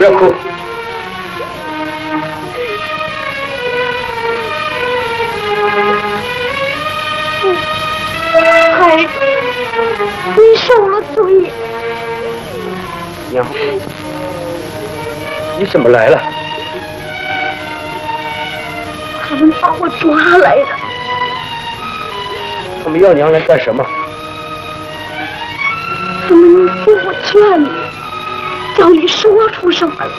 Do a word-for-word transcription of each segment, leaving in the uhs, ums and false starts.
不要哭。 孩子，你受了罪。 娘，你怎么来了？ 他们把我抓来的。 他们要娘来干什么？ 他们给我劝你，叫你说出什么来。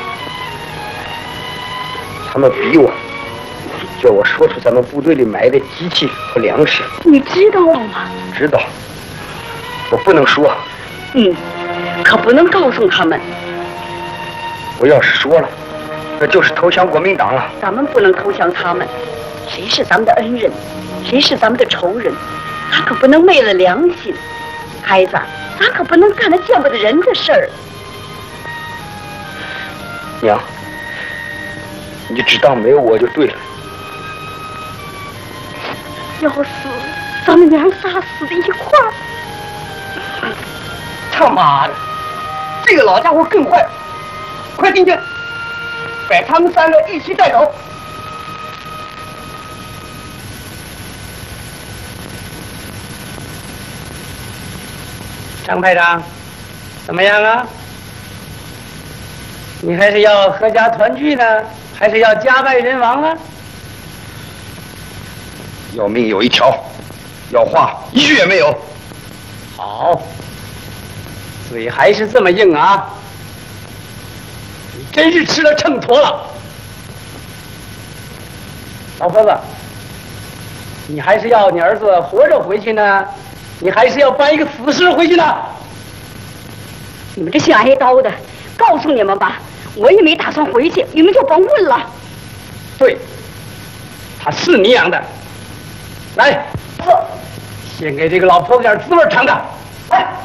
他们逼我，叫我说出咱们部队里买的机器和粮食。 你知道吗？ 知道。我不能说。 嗯，可不能告诉他们。 我要是说了，那就是投降国民党了。 咱们不能投降他们。谁是咱们的恩人，谁是咱们的仇人，咱可不能昧了良心。孩子，咱可不能干那见不得人的事儿。 娘，你只当没有我就对了。 要死，咱们娘仨死在一块儿。 他妈的，这个老家伙更坏！快进去，把他们三个一起带走。张排长，怎么样啊？你还是要阖家团聚呢，还是要家败人亡啊？ 要命有一条，要话一句也没有。 好，嘴还是这么硬啊！你真是吃了秤砣了。老婆子，你还是要你儿子活着回去呢，你还是要搬一个死尸回去呢？ 你们这些挨刀的，告诉你们吧，我也没打算回去，你们就甭问了。 对，他是你养的。来，先给这个老婆子点滋味尝尝。来。